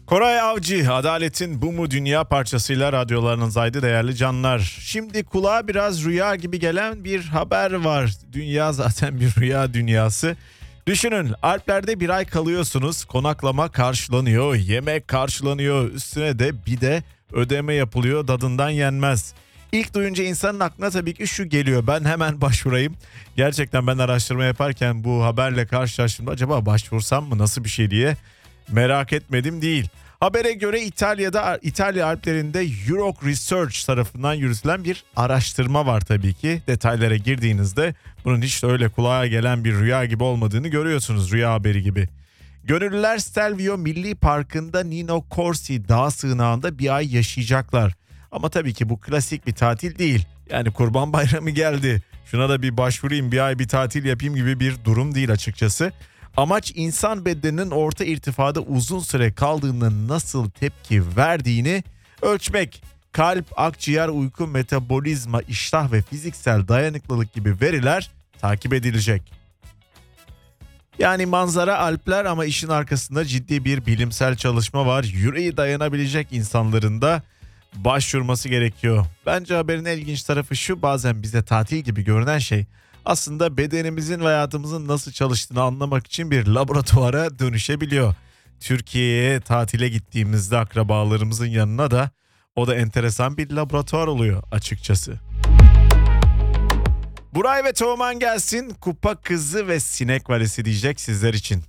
Koray Avcı, Adalet'in Bu Mu Dünya parçasıyla radyolarınızdaydı değerli canlar. Şimdi kulağa biraz rüya gibi gelen bir haber var. Dünya zaten bir rüya dünyası. Düşünün, Alplerde bir ay kalıyorsunuz, konaklama karşılanıyor, yemek karşılanıyor, üstüne de bir de ödeme yapılıyor, tadından yenmez. İlk duyunca insanın aklına tabii ki şu geliyor: ben hemen başvurayım. Gerçekten ben araştırma yaparken bu haberle karşılaştım. Acaba başvursam mı, nasıl bir şey diye merak etmedim değil. Habere göre İtalya Alplerinde Euroc Research tarafından yürütülen bir araştırma var tabii ki. Detaylara girdiğinizde bunun hiç de öyle kulağa gelen bir rüya gibi olmadığını görüyorsunuz, rüya haberi gibi. Gönüllüler Stelvio Milli Parkı'nda Nino Corsi dağ sığınağında bir ay yaşayacaklar. Ama tabii ki bu klasik bir tatil değil. Yani Kurban Bayramı geldi, şuna da bir başvurayım, bir ay bir tatil yapayım gibi bir durum değil açıkçası. Amaç insan bedeninin orta irtifada uzun süre kaldığında nasıl tepki verdiğini ölçmek. Kalp, akciğer, uyku, metabolizma, iştah ve fiziksel dayanıklılık gibi veriler takip edilecek. Yani manzara Alpler ama işin arkasında ciddi bir bilimsel çalışma var. Yüreği dayanabilecek insanların da başvurması gerekiyor. Bence haberin en ilginç tarafı şu: bazen bize tatil gibi görünen şey aslında bedenimizin ve hayatımızın nasıl çalıştığını anlamak için bir laboratuvara dönüşebiliyor. Türkiye'ye tatile gittiğimizde akrabalarımızın yanına da o da enteresan bir laboratuvar oluyor açıkçası. Buray ve Teoman gelsin, Kupa Kızı ve Sinek Valisi diyecek sizler için.